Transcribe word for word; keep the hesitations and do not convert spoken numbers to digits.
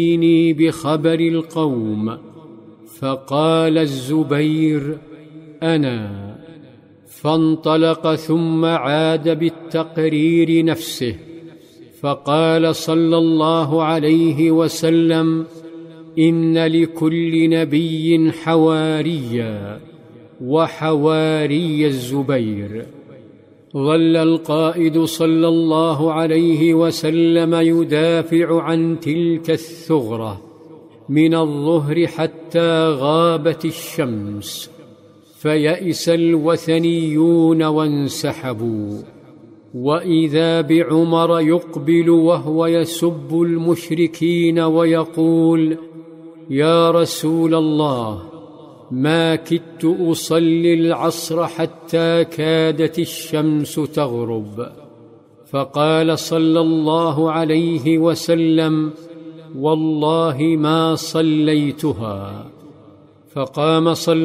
بخبر القوم. فقال الزبير: أنا. فانطلق ثم عاد بالتقرير نفسه، فقال صلى الله عليه وسلم: إن لكل نبي حواريا، وحواري الزبير. ظل القائد صلى الله عليه وسلم يدافع عن تلك الثغرة من الظهر حتى غابت الشمس، فيئس الوثنيون وانسحبوا. وإذا بعمر يقبل وهو يسب المشركين ويقول: يا رسول الله، ما كدت أصلي العصر حتى كادت الشمس تغرب. فقال صلى الله عليه وسلم: والله ما صليتها. فقام صلى